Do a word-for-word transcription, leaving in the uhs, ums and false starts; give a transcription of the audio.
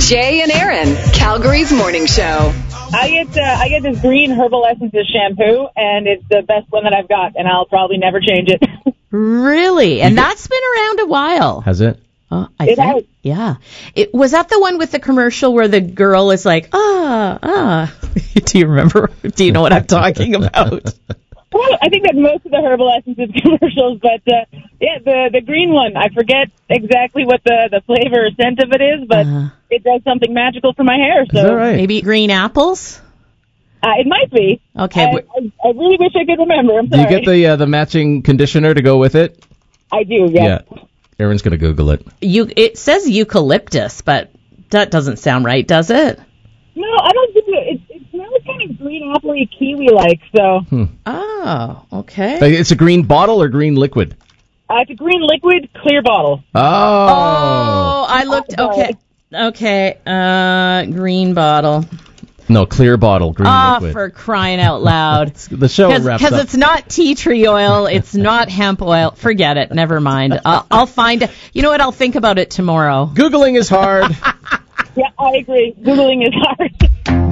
Jay and Aaron, Calgary's morning show. I get uh, I get this green Herbal Essences shampoo, and it's the best one that I've got, and I'll probably never change it. Really? And that's been around a while. Has it? Oh, I It think, has. yeah. It was that the one with the commercial where the girl is like, ah, ah. Do you remember? Do you know what I'm talking about? Well, I think that most of the Herbal Essences commercials, but uh, yeah, the the green one, I forget exactly what the, the flavor or scent of it is, but Uh-huh. it does something magical for my hair. So Is that right? Maybe green apples? uh, it might be. Okay. I, I, I really wish I could remember. I'm Do sorry. you get the uh, the matching conditioner to go with it? I do, yes. Yeah. Aaron's going to Google it. You, it says eucalyptus, but that doesn't sound right, does it? No, I don't think it. It, it smells kind of green apple-y kiwi-like, so. Hmm. Oh, okay. Like, it's a green bottle or green liquid? Uh, it's a green liquid, clear bottle. Oh. Oh, I looked, Oh, okay. Okay, uh, green bottle. No, clear bottle, green Ah, liquid. for crying out loud. The show wraps Because up. it's not tea tree oil, it's not hemp oil. Forget it. Never mind. I'll, I'll find. You know what? I'll think about it tomorrow. Googling is hard. Yeah, I agree. Googling is hard.